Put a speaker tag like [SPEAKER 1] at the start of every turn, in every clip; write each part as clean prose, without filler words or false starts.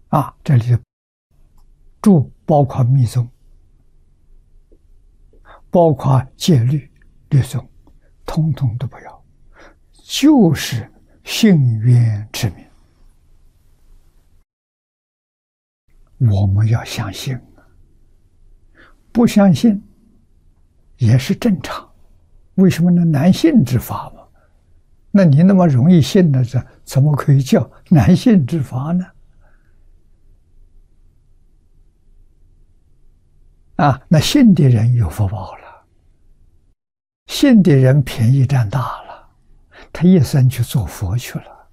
[SPEAKER 1] 这里的住包括密宗，包括戒律、律宗，统统都不要，就是信愿持名。我们要相信，不相信也是正常。为什么呢？难信之法嘛。那你那么容易信的，这怎么可以叫难信之法呢？那信的人有福报了，信的人便宜占大了，他一生去做佛去了。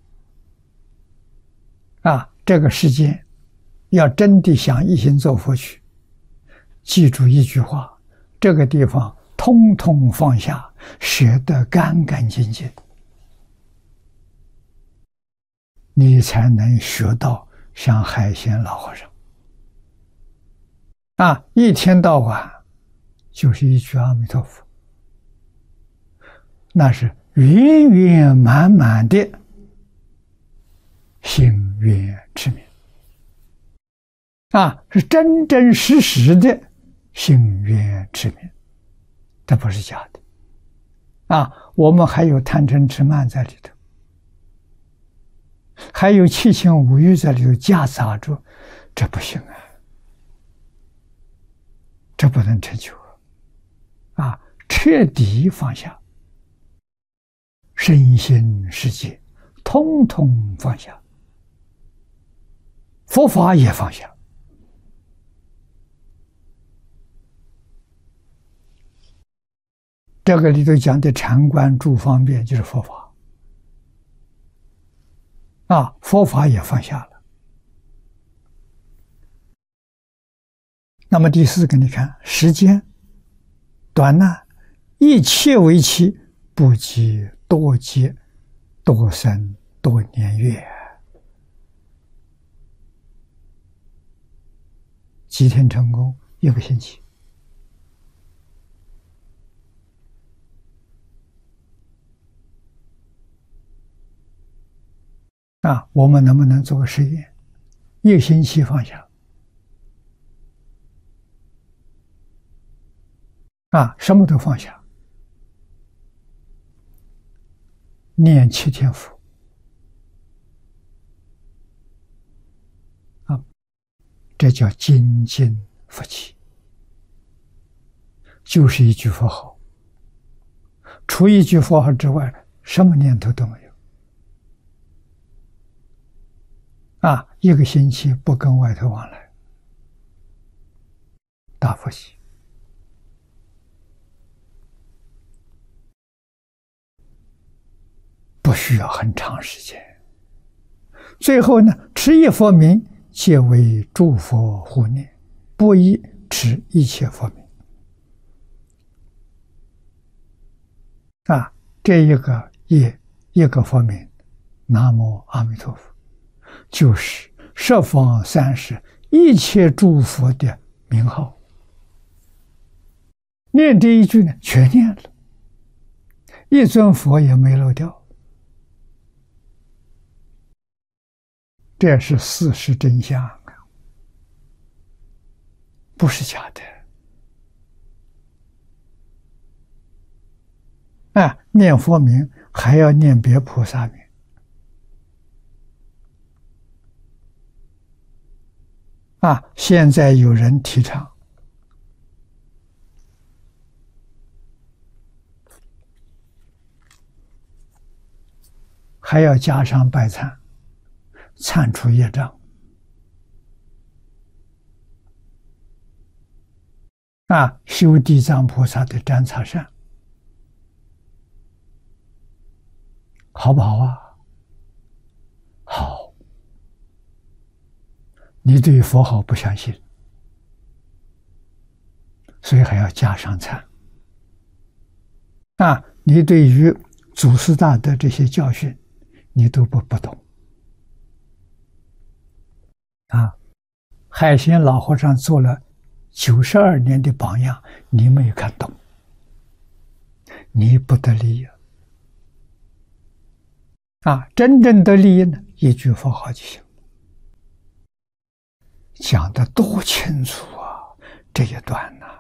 [SPEAKER 1] 这个世间要真的想一心做佛去，记住一句话：这个地方通通放下，舍得干干净净，你才能学到像海鲜老和尚。一天到晚就是一句阿弥陀佛，那是圆圆满满的信愿持名，是真真实实的信愿持名，这不是假的。我们还有贪嗔痴慢在里头，还有七情五欲在里头夹杂着，这不行啊，这不能成就彻底放下，身心世界通通放下，佛法也放下。这个里头讲的禅观诸方便就是佛法佛法也放下了。那么第四个，你看时间短难，一切为期，不及多劫多生多年月，几天成功，1个星期。我们能不能做个实验？1个星期放下什么都放下，念7天佛这叫精进佛起，就是一句佛号，除一句佛号之外，什么念头都没有。1个星期不跟外头往来，大佛喜。不需要很长时间。最后呢，持一佛名，皆为诸佛护念，不宜持一切佛名。这一个佛名，南无阿弥陀佛，就是十方30一切诸佛的名号。念这一句呢，全念了，一尊佛也没漏掉。这是事实真相不是假的。念佛名还要念别菩萨名。现在有人提倡还要加上拜忏，忏除业障。修地藏菩萨的占察善，好不好啊？好。你对佛号不相信，所以还要加上忏。你对于祖师大德这些教训，你都不懂。海鲜老和尚做了92年的榜样，你没有看懂，你不得利益真正得利益呢，一句佛号就行。 讲得多清楚啊！这一段呢，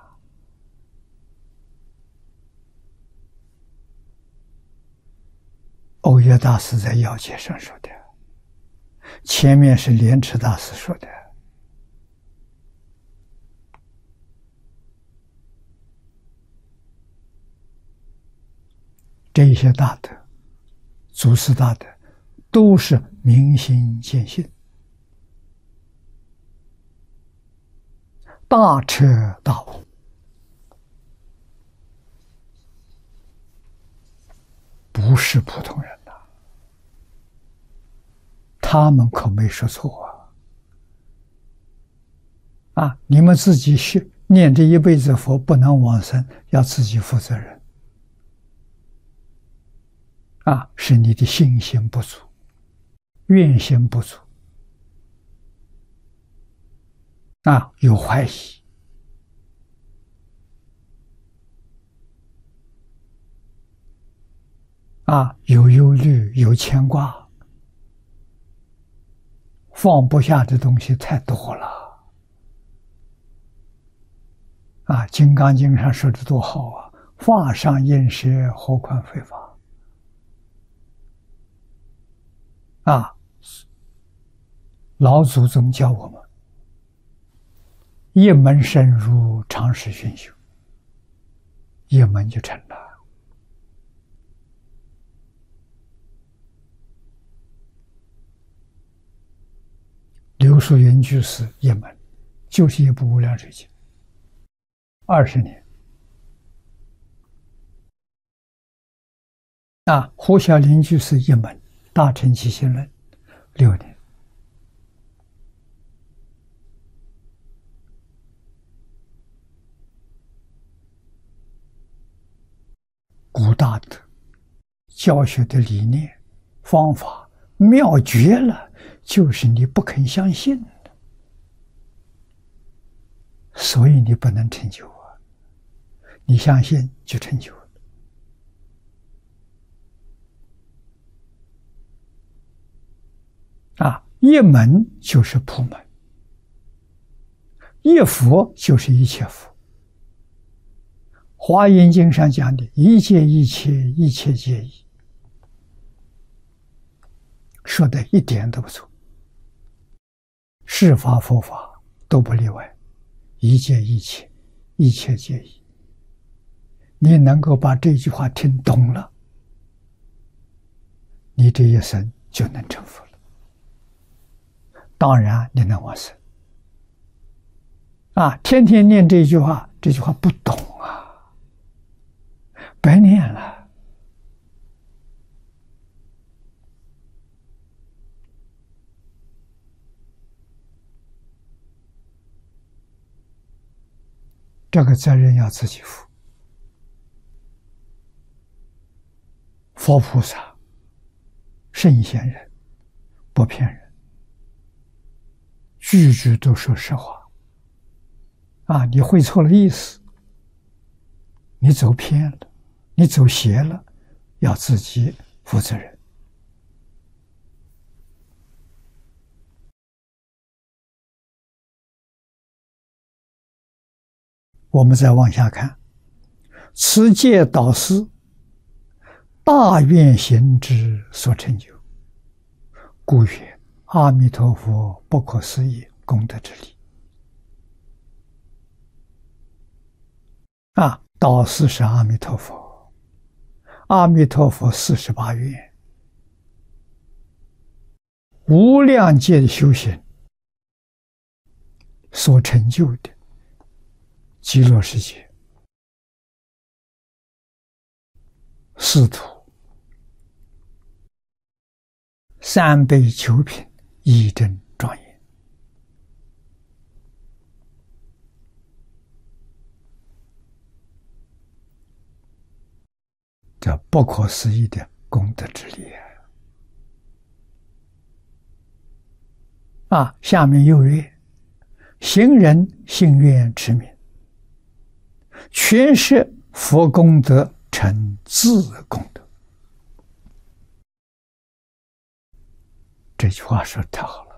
[SPEAKER 1] 欧耶大师在要解上说的，前面是莲池大师说的。这些大德、祖师大德，都是明心见性，大彻大悟，不是普通人呐。他们可没说错啊！你们自己念这一辈子佛不能往生，要自己负责任。是你的信心不足，愿心不足，有怀疑，有忧虑，有牵挂，放不下的东西太多了。《金刚经》上说的多好啊！法上应舍，何况非法。老祖宗教我们一门深入，长时熏修，一门就成了。刘树云居士一门就是一部《无量寿经》，20年。胡小林居士一门《大乘起信论》6年。古大德教学的理念、方法妙绝了，就是你不肯相信的，所以你不能成就啊！你相信就成就了。一门就是普门，一佛就是一切佛。华严经上讲的一切一切，一切皆一，说的一点都不错。是法佛法都不例外，一切一切，一切皆一。你能够把这句话听懂了，你这一生就能成佛了。当然你能往生天天念这句话，这句话不懂白念了。这个责任要自己负。佛菩萨、圣贤人不骗人，句句都说实话。你会错了意思，你走偏了，你走邪了，要自己负责任。我们再往下看，此戒导师大愿行之所成就，故曰阿弥陀佛不可思议功德之力。导师是阿弥陀佛，阿弥陀佛48愿，无量界的修行所成就的极乐世界，四土三杯九品，一真庄严。这不可思议的功德之力下面又曰：行人信愿持名，全是佛功德成自功德。这句话说得太好了。